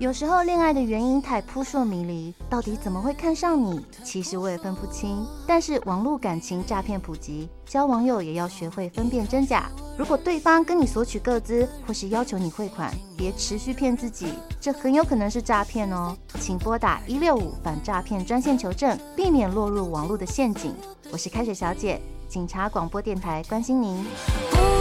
有时候恋爱的原因太扑朔迷离，到底怎么会看上你？其实我也分不清。但是网络感情诈骗普及，交网友也要学会分辨真假。如果对方跟你索取个资，或是要求你汇款，别持续骗自己，这很有可能是诈骗哦。请拨打165反诈骗专线求证，避免落入网络的陷阱。我是开水小姐，警察广播电台关心您。